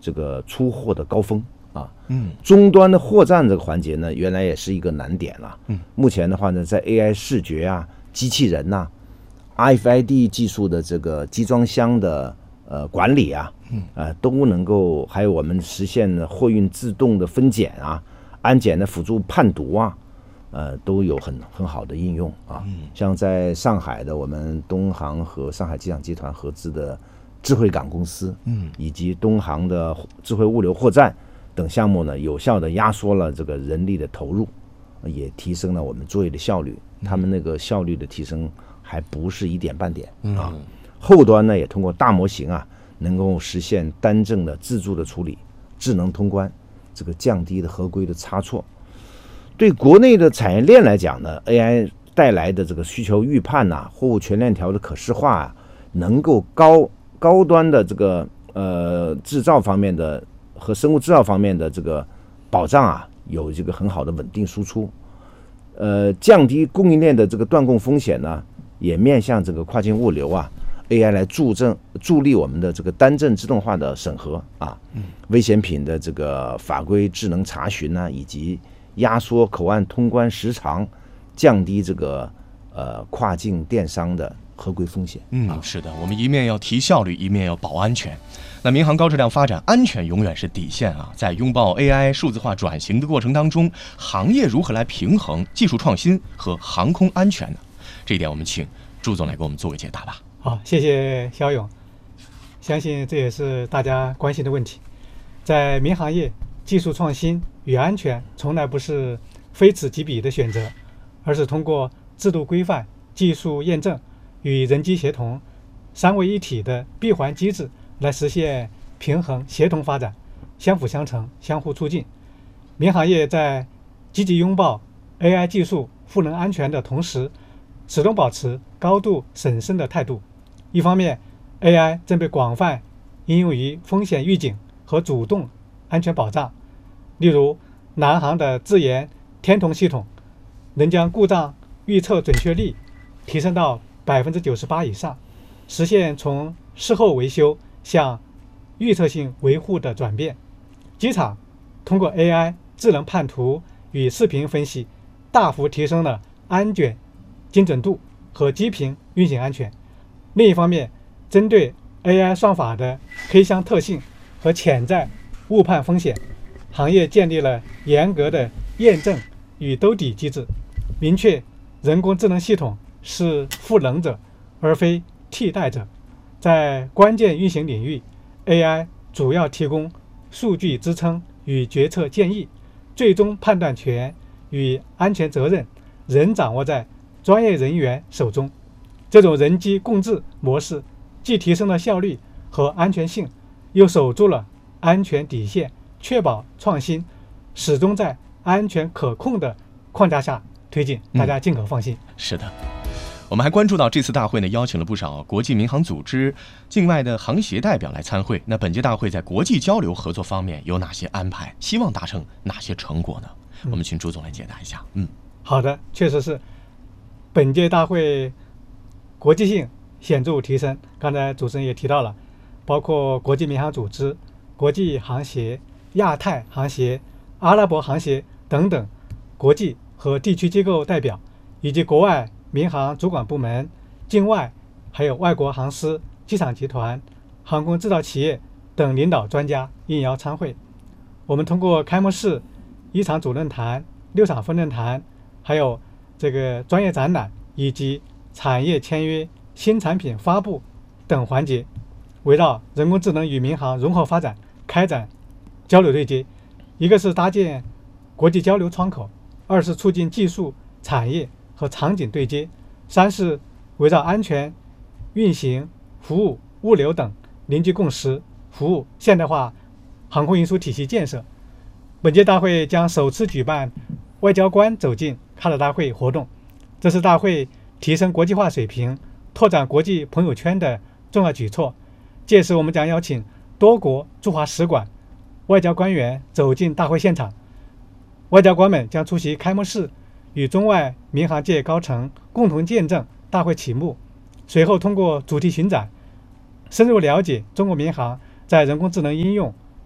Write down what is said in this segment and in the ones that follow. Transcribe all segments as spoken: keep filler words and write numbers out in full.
这个出货的高峰啊。 嗯， 终端的货站这个环节呢，原来也是一个难点了。 嗯， 目前的话呢，在 A I 视觉啊、机器人呐、啊、R F I D 技术的这个集装箱的呃管理啊，嗯，呃都能够，还有我们实现的货运自动的分拣啊、安检的辅助判读啊。呃，都有很很好的应用啊，嗯、像在上海的我们东航和上海机场集团合资的智慧港公司，嗯，以及东航的智慧物流货站等项目呢，有效的压缩了这个人力的投入，也提升了我们作业的效率。嗯、他们那个效率的提升还不是一点半点啊。嗯、后端呢，也通过大模型啊，能够实现单证的自助的处理，智能通关，这个降低的合规的差错。对国内的产业链来讲呢 ，A I 带来的这个需求预判呐、啊，货物全链条的可视化啊，能够高高端的这个呃制造方面的和生物制造方面的这个保障啊，有这个很好的稳定输出，呃，降低供应链的这个断供风险呢，也面向这个跨境物流啊 ，A I 来助证助力我们的这个单证自动化的审核啊，危险品的这个法规智能查询呢、啊，以及压缩口岸通关时长，降低这个呃跨境电商的合规风险。 嗯，是的，我们一面要提效率，一面要保安全。那民航高质量发展，安全永远是底线啊！在拥抱 A I 数字化转型的过程当中，行业如何来平衡技术创新和航空安全呢？这一点我们请朱总来给我们做个解答吧。 好，谢谢肖勇。相信这也是大家关心的问题。在民航业，技术创新与安全从来不是非此即彼的选择，而是通过制度规范、技术验证与人机协同三位一体的闭环机制来实现平衡协同发展，相辅相成，相互促进。民航业在积极拥抱 A I 技术赋能安全的同时，始终保持高度审慎的态度。一方面 A I 正被广泛应用于风险预警和主动安全保障，例如南航的自研天童系统能将故障预测准确率提升到 百分之九十八 以上，实现从事后维修向预测性维护的转变。机场通过 A I 智能判图与视频分析，大幅提升了安检精准度和机坪运行安全。另一方面，针对 A I 算法的黑箱特性和潜在误判风险，行业建立了严格的验证与兜底机制，明确人工智能系统是赋能者而非替代者。在关键运行领域， A I 主要提供数据支撑与决策建议，最终判断权与安全责任仍掌握在专业人员手中。这种人机共治模式既提升了效率和安全性，又守住了安全底线，确保创新始终在安全可控的框架下推进，大家尽可放心。 嗯、是的，我们还关注到这次大会呢，邀请了不少国际民航组织、境外的航协代表来参会。那本届大会在国际交流合作方面有哪些安排？希望达成哪些成果呢？嗯、我们请朱总来解答一下。嗯， 好的，确实是本届大会国际性显著提升。刚才主持人也提到了，包括国际民航组织、国际航协、亚太航协、阿拉伯航协等等国际和地区机构代表，以及国外民航主管部门、境外还有外国航司、机场集团、航空制造企业等领导专家应邀参会。我们通过开幕式、一场主论坛、六场分论坛，还有这个专业展览以及产业签约、新产品发布等环节，围绕人工智能与民航融合发展开展交流对接。一个是搭建国际交流窗口，二是促进技术、产业和场景对接，三是围绕安全、运行、服务、物流等凝聚共识，服务现代化航空运输体系建设。本届大会将首次举办外交官走进喀纳大会活动，这是大会提升国际化水平、拓展国际朋友圈的重要举措。届时我们将邀请多国驻华使馆外交官员走进大会现场，外交官们将出席开幕式，与中外民航界高层共同见证大会启幕。随后通过主题巡展，深入了解中国民航在人工智能应用、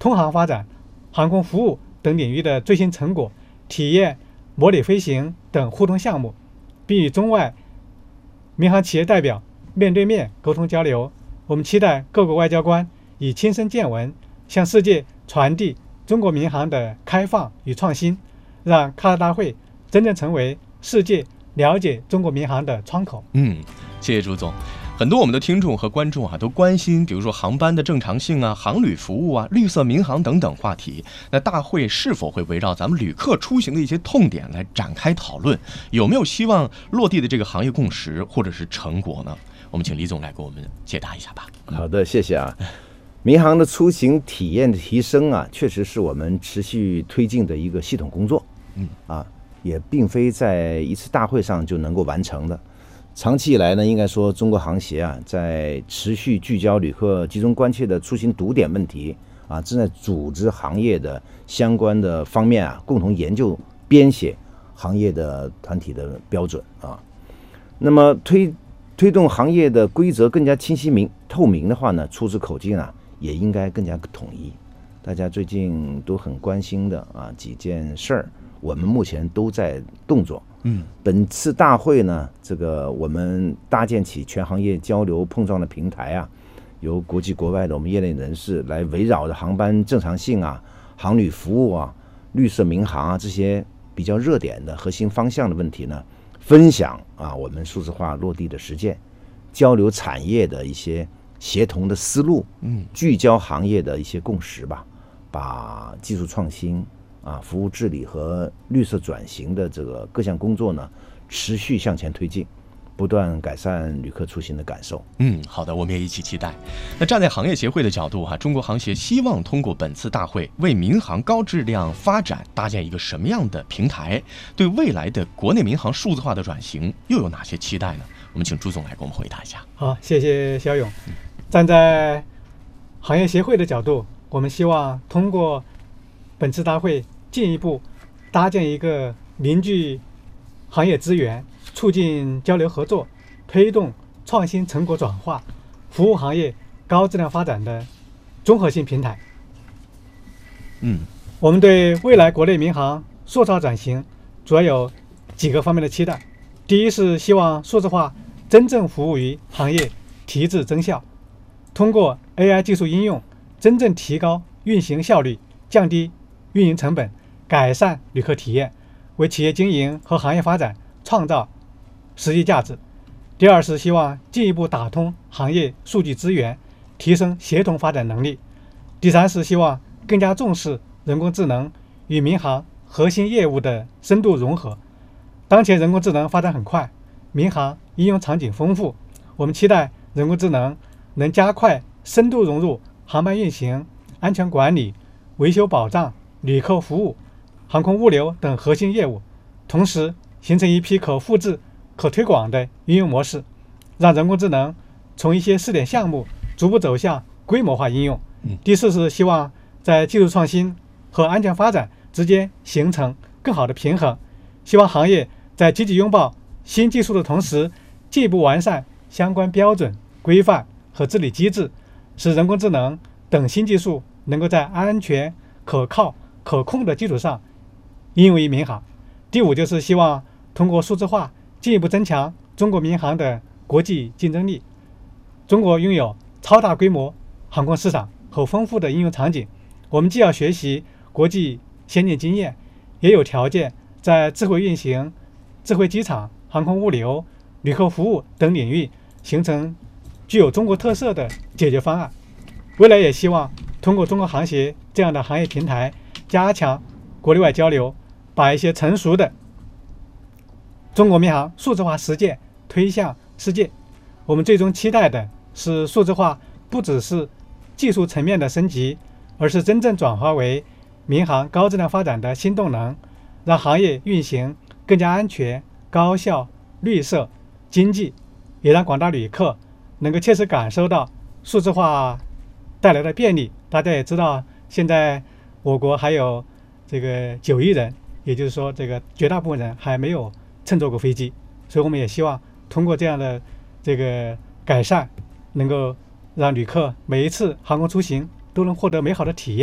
通航发展、航空服务等领域的最新成果、体验、模拟飞行等互动项目，并与中外民航企业代表面对面沟通交流。我们期待各国外交官以亲身见闻向世界传递中国民航的开放与创新，让卡塔大会真正成为世界了解中国民航的窗口。 嗯，谢谢朱总。很多我们的听众和观众啊都关心，比如说航班的正常性啊、航旅服务啊、绿色民航等等话题。那大会是否会围绕咱们旅客出行的一些痛点来展开讨论？有没有希望落地的这个行业共识或者是成果呢？我们请李总来给我们解答一下吧。 好的，谢谢啊。民航的出行体验的提升啊，确实是我们持续推进的一个系统工作。嗯啊，也并非在一次大会上就能够完成的。长期以来呢，应该说中国航协啊，在持续聚焦旅客集中关切的出行堵点问题啊，正在组织行业的相关的方面啊，共同研究编写行业的团体的标准啊。那么推推动行业的规则更加清晰明透明的话呢，出之口径啊，也应该更加统一。大家最近都很关心的啊几件事儿，我们目前都在动作。嗯，本次大会呢，这个我们搭建起全行业交流碰撞的平台啊，由国际国外的我们业内人士来围绕着航班正常性啊、航旅服务啊、绿色民航啊这些比较热点的核心方向的问题呢，分享啊我们数字化落地的实践，交流产业的一些协同的思路，嗯，聚焦行业的一些共识吧，把技术创新啊、服务治理和绿色转型的这个各项工作呢，持续向前推进，不断改善旅客出行的感受。 嗯，好的，我们也一起期待。那站在行业协会的角度哈、啊，中国航协希望通过本次大会为民航高质量发展搭建一个什么样的平台？对未来的国内民航数字化的转型又有哪些期待呢？我们请朱总来给我们回答一下。 好，谢谢肖勇。站在行业协会的角度，我们希望通过本次大会进一步搭建一个凝聚行业资源、促进交流合作、推动创新成果转化、服务行业高质量发展的综合性平台。 嗯， 我们对未来国内民航数字化转型主要有几个方面的期待。第一是希望数字化真正服务于行业提质增效，通过 A I 技术应用真正提高运行效率，降低运营成本，改善旅客体验，为企业经营和行业发展创造实际价值。第二是希望进一步打通行业数据资源，提升协同发展能力。第三是希望更加重视人工智能与民航核心业务的深度融合。当前人工智能发展很快，民航应用场景丰富，我们期待人工智能能加快深度融入航班运行、安全管理、维修保障、旅客服务、航空物流等核心业务，同时形成一批可复制、可推广的应用模式，让人工智能从一些试点项目逐步走向规模化应用。第四是希望在技术创新和安全发展之间形成更好的平衡，希望行业在积极拥抱新技术的同时，进一步完善相关标准、规范和治理机制，使人工智能等新技术能够在安全、可靠、可控的基础上应用于民航。第五就是希望通过数字化进一步增强中国民航的国际竞争力。中国拥有超大规模航空市场和丰富的应用场景，我们既要学习国际先进经验，也有条件在智慧运行、智慧机场、航空物流、旅客服务等领域形成具有中国特色的解决方案。未来也希望通过中国航协这样的行业平台，加强国内外交流，把一些成熟的中国民航数字化实践推向世界。我们最终期待的是数字化不只是技术层面的升级，而是真正转化为民航高质量发展的新动能，让行业运行更加安全、高效、绿色、经济，也让广大旅客能够切实感受到数字化带来的便利。大家也知道，现在我国还有这个九亿人，也就是说，这个绝大部分人还没有乘坐过飞机，所以我们也希望通过这样的这个改善，能够让旅客每一次航空出行都能获得美好的体验，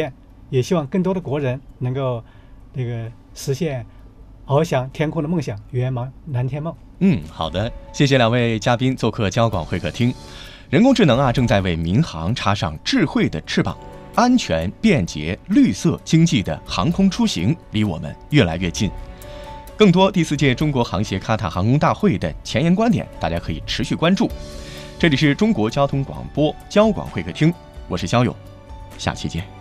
也希望更多的国人能够那个实现翱翔天空的梦想，圆满蓝天梦。 嗯，好的，谢谢两位嘉宾做客交广会客厅。人工智能啊，正在为民航插上智慧的翅膀，安全、便捷、绿色、经济的航空出行离我们越来越近。更多第四届中国航协卡塔航空大会的前沿观点，大家可以持续关注。这里是中国交通广播交广会客厅，我是肖勇，下期见。